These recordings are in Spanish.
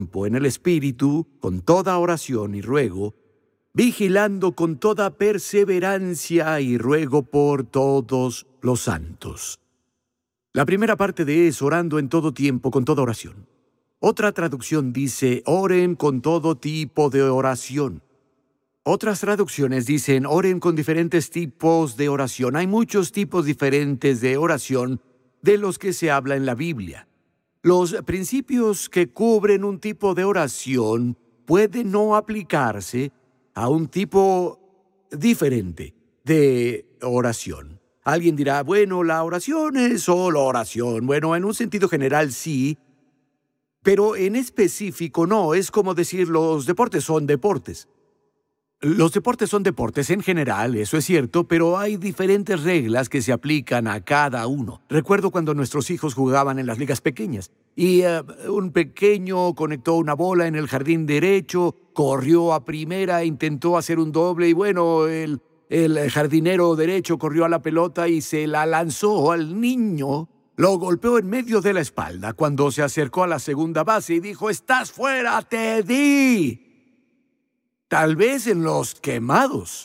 en el Espíritu, con toda oración y ruego, vigilando con toda perseverancia y ruego por todos los santos. La primera parte de es orando en todo tiempo con toda oración. Otra traducción dice, oren con todo tipo de oración. Otras traducciones dicen, oren con diferentes tipos de oración. Hay muchos tipos diferentes de oración de los que se habla en la Biblia. Los principios que cubren un tipo de oración pueden no aplicarse a un tipo diferente de oración. Alguien dirá, bueno, la oración es solo oración. Bueno, en un sentido general sí, pero en específico no. Es como decir, los deportes son deportes. Los deportes son deportes en general, eso es cierto, pero hay diferentes reglas que se aplican a cada uno. Recuerdo cuando nuestros hijos jugaban en las ligas pequeñas y un pequeño conectó una bola en el jardín derecho, corrió a primera, intentó hacer un doble y bueno, el jardinero derecho corrió a la pelota y se la lanzó al niño. Lo golpeó en medio de la espalda cuando se acercó a la segunda base y dijo, «¡Estás fuera, te di!». Tal vez en los quemados.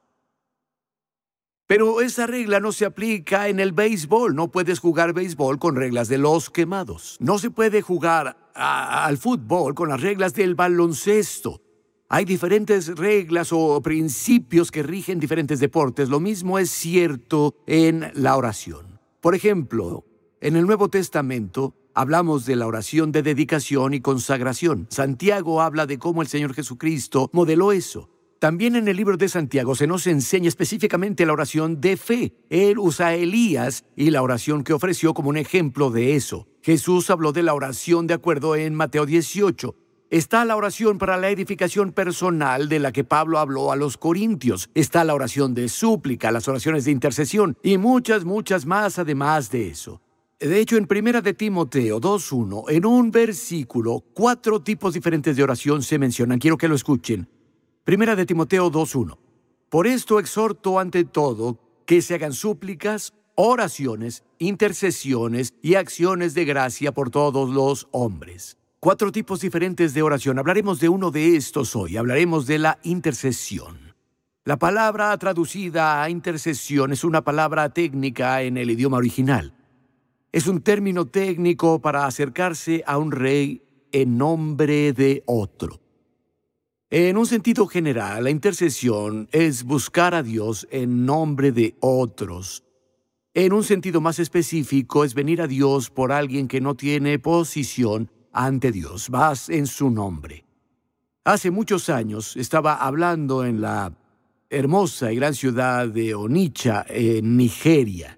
Pero esa regla no se aplica en el béisbol. No puedes jugar béisbol con reglas de los quemados. No se puede jugar al fútbol con las reglas del baloncesto. Hay diferentes reglas o principios que rigen diferentes deportes. Lo mismo es cierto en la oración. Por ejemplo, en el Nuevo Testamento, hablamos de la oración de dedicación y consagración. Santiago habla de cómo el Señor Jesucristo modeló eso. También en el libro de Santiago se nos enseña específicamente la oración de fe. Él usa a Elías y la oración que ofreció como un ejemplo de eso. Jesús habló de la oración de acuerdo en Mateo 18. Está la oración para la edificación personal de la que Pablo habló a los corintios. Está la oración de súplica, las oraciones de intercesión y muchas más además de eso. De hecho, en 1 de Timoteo 2:1, en un versículo, 4 tipos diferentes de oración se mencionan. Quiero que lo escuchen. 1 de Timoteo 2:1. Por esto exhorto ante todo que se hagan súplicas, oraciones, intercesiones y acciones de gracia por todos los hombres. 4 tipos diferentes de oración. Hablaremos de uno de estos hoy. Hablaremos de la intercesión. La palabra traducida a intercesión es una palabra técnica en el idioma original. Es un término técnico para acercarse a un rey en nombre de otro. En un sentido general, la intercesión es buscar a Dios en nombre de otros. En un sentido más específico, es venir a Dios por alguien que no tiene posición ante Dios. Vas en su nombre. Hace muchos años estaba hablando en la hermosa y gran ciudad de Onitsha, en Nigeria.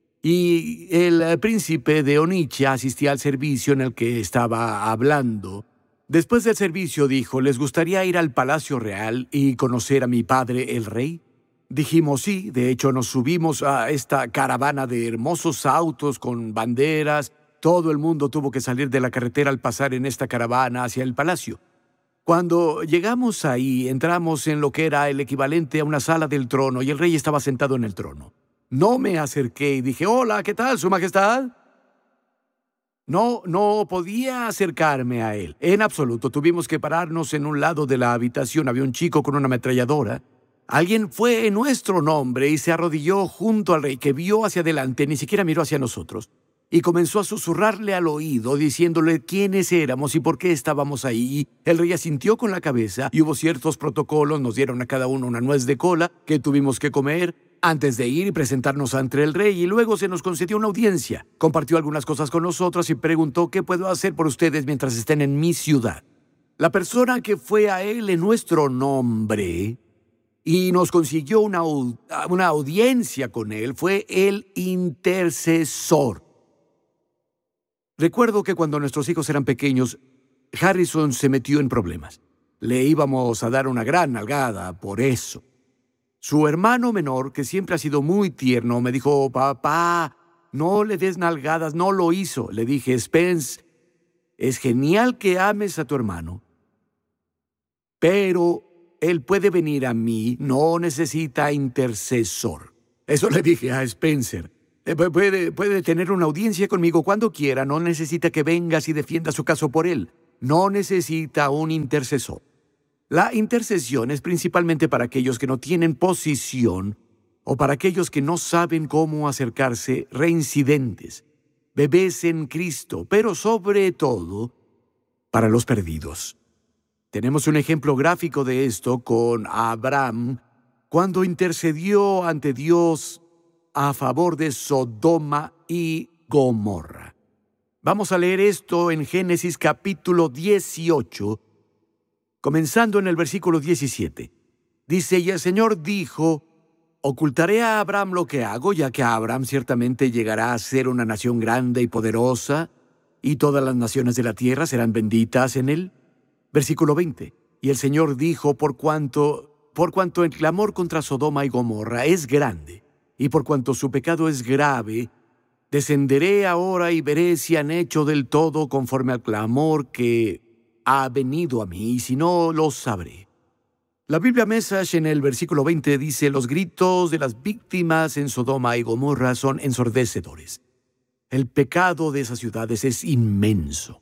Y el príncipe de Onitsha asistía al servicio en el que estaba hablando. Después del servicio dijo, ¿les gustaría ir al Palacio Real y conocer a mi padre el rey? Dijimos sí, de hecho nos subimos a esta caravana de hermosos autos con banderas. Todo el mundo tuvo que salir de la carretera al pasar en esta caravana hacia el palacio. Cuando llegamos ahí, entramos en lo que era el equivalente a una sala del trono y el rey estaba sentado en el trono. No me acerqué y dije, hola, ¿qué tal, su majestad? No podía acercarme a él. En absoluto, tuvimos que pararnos en un lado de la habitación. Había un chico con una ametralladora. Alguien fue en nuestro nombre y se arrodilló junto al rey, que vio hacia adelante, ni siquiera miró hacia nosotros. Y comenzó a susurrarle al oído, diciéndole quiénes éramos y por qué estábamos ahí. El rey asintió con la cabeza y hubo ciertos protocolos. Nos dieron a cada uno una nuez de cola que tuvimos que comer antes de ir y presentarnos ante el rey, y luego se nos concedió una audiencia. Compartió algunas cosas con nosotros y preguntó qué puedo hacer por ustedes mientras estén en mi ciudad. La persona que fue a él en nuestro nombre y nos consiguió una audiencia con él fue el intercesor. Recuerdo que cuando nuestros hijos eran pequeños, Harrison se metió en problemas. Le íbamos a dar una gran nalgada por eso. Su hermano menor, que siempre ha sido muy tierno, me dijo, papá, no le des nalgadas. No lo hizo. Le dije, Spence, es genial que ames a tu hermano, pero él puede venir a mí, no necesita intercesor. Eso le dije a Spencer. Puede tener una audiencia conmigo cuando quiera, no necesita que vengas y defiendas su caso por él. no necesita un intercesor. La intercesión es principalmente para aquellos que no tienen posición o para aquellos que no saben cómo acercarse, reincidentes, bebés en Cristo, pero sobre todo para los perdidos. Tenemos un ejemplo gráfico de esto con Abraham cuando intercedió ante Dios a favor de Sodoma y Gomorra. Vamos a leer esto en Génesis capítulo 18, comenzando en el versículo 17. Dice, y el Señor dijo, ocultaré a Abraham lo que hago, ya que Abraham ciertamente llegará a ser una nación grande y poderosa, y todas las naciones de la tierra serán benditas en él. Versículo 20. Y el Señor dijo, por cuanto el clamor contra Sodoma y Gomorra es grande, y por cuanto su pecado es grave, descenderé ahora y veré si han hecho del todo conforme al clamor que ha venido a mí, y si no, lo sabré. La Biblia Message en el versículo 20 dice, los gritos de las víctimas en Sodoma y Gomorra son ensordecedores. El pecado de esas ciudades es inmenso.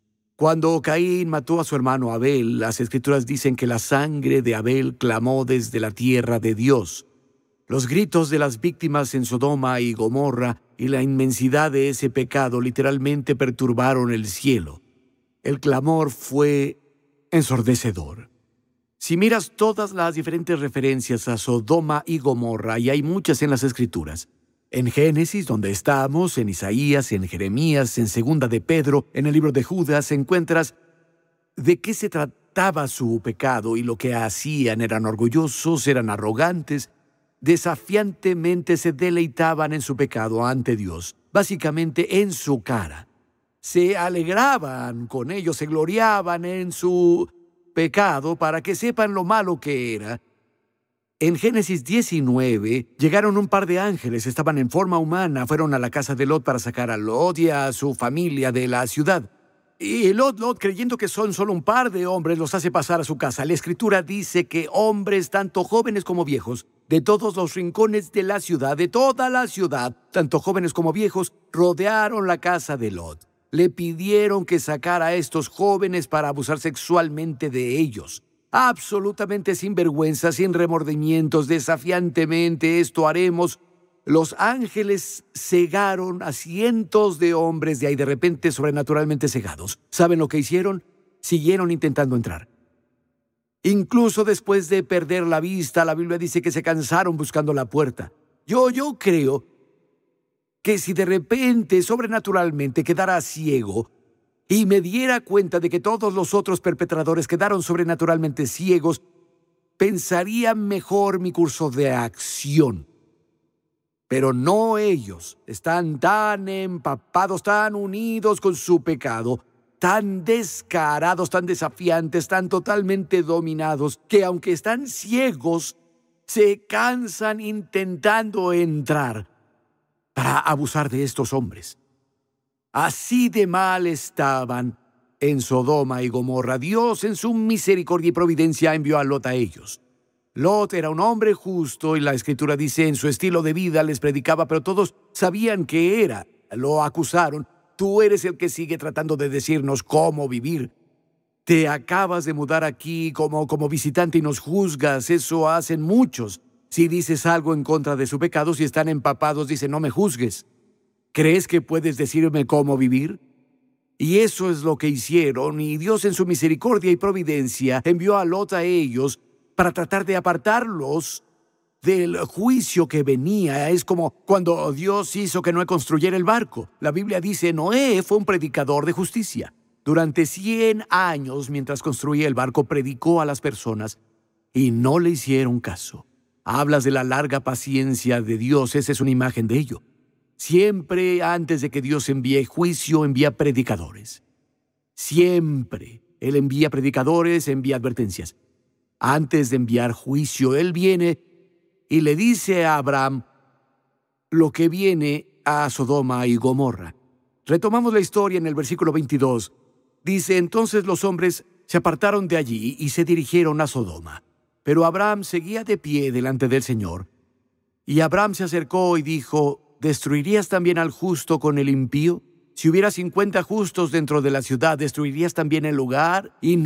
Cuando Caín mató a su hermano Abel, las Escrituras dicen que la sangre de Abel clamó desde la tierra de Dios. Los gritos de las víctimas en Sodoma y Gomorra y la inmensidad de ese pecado literalmente perturbaron el cielo. El clamor fue ensordecedor. Si miras todas las diferentes referencias a Sodoma y Gomorra, y hay muchas en las Escrituras, en Génesis, donde estamos, en Isaías, en Jeremías, en Segunda de Pedro, en el libro de Judas, encuentras de qué se trataba su pecado y lo que hacían. Eran orgullosos, eran arrogantes, desafiantemente se deleitaban en su pecado ante Dios, básicamente en su cara. Se alegraban con ellos, se gloriaban en su pecado para que sepan lo malo que era. En Génesis 19, llegaron un par de ángeles, estaban en forma humana, fueron a la casa de Lot para sacar a Lot y a su familia de la ciudad. Y Lot, creyendo que son solo un par de hombres, los hace pasar a su casa. La Escritura dice que hombres, tanto jóvenes como viejos, de todos los rincones de la ciudad, de toda la ciudad, tanto jóvenes como viejos, rodearon la casa de Lot. Le pidieron que sacara a estos jóvenes para abusar sexualmente de ellos. Absolutamente sin vergüenza, sin remordimientos, desafiantemente esto haremos. Los ángeles cegaron a cientos de hombres de ahí de repente sobrenaturalmente cegados. ¿Saben lo que hicieron? Siguieron intentando entrar. Incluso después de perder la vista, la Biblia dice que se cansaron buscando la puerta. Yo creo que si de repente sobrenaturalmente quedara ciego, y me diera cuenta de que todos los otros perpetradores quedaron sobrenaturalmente ciegos, pensaría mejor mi curso de acción. Pero no ellos. Están tan empapados, tan unidos con su pecado, tan descarados, tan desafiantes, tan totalmente dominados, que aunque están ciegos, se cansan intentando entrar para abusar de estos hombres. Así de mal estaban en Sodoma y Gomorra. Dios, en su misericordia y providencia, envió a Lot a ellos. Lot era un hombre justo y la Escritura dice en su estilo de vida les predicaba, pero todos sabían que era. Lo acusaron. Tú eres el que sigue tratando de decirnos cómo vivir. Te acabas de mudar aquí como visitante y nos juzgas. Eso hacen muchos. Si dices algo en contra de su pecado, si están empapados, dicen no me juzgues. ¿Crees que puedes decirme cómo vivir? Y eso es lo que hicieron, y Dios en su misericordia y providencia envió a Lot a ellos para tratar de apartarlos del juicio que venía. Es como cuando Dios hizo que Noé construyera el barco. La Biblia dice, Noé fue un predicador de justicia. Durante 100 años, mientras construía el barco, predicó a las personas y no le hicieron caso. Hablas de la larga paciencia de Dios, esa es una imagen de ello. Siempre antes de que Dios envíe juicio, envía predicadores. Siempre. Él envía predicadores, envía advertencias. Antes de enviar juicio, Él viene y le dice a Abraham lo que viene a Sodoma y Gomorra. Retomamos la historia en el versículo 22. Dice, entonces los hombres se apartaron de allí y se dirigieron a Sodoma. Pero Abraham seguía de pie delante del Señor. Y Abraham se acercó y dijo, ¿destruirías también al justo con el impío? Si hubiera 50 justos dentro de la ciudad, ¿destruirías también el lugar? Y